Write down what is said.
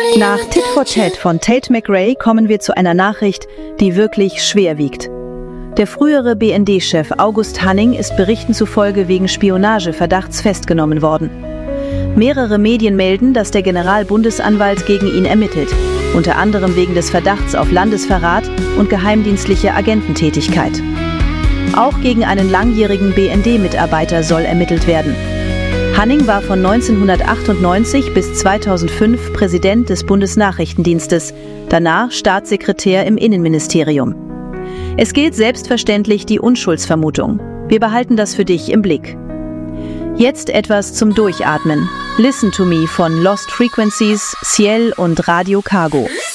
Nach Tit for Tat von Tate McRae kommen wir zu einer Nachricht, die wirklich schwer wiegt. Der frühere BND-Chef August Hanning ist Berichten zufolge wegen Spionageverdachts festgenommen worden. Mehrere Medien melden, dass der Generalbundesanwalt gegen ihn ermittelt, unter anderem wegen des Verdachts auf Landesverrat und geheimdienstliche Agententätigkeit. Auch gegen einen langjährigen BND-Mitarbeiter soll ermittelt werden. Hanning war von 1998 bis 2005 Präsident des Bundesnachrichtendienstes, danach Staatssekretär im Innenministerium. Es gilt selbstverständlich die Unschuldsvermutung. Wir behalten das für dich im Blick. Jetzt etwas zum Durchatmen. Listen to Me von Lost Frequencies, Ciel und Radio Cargo.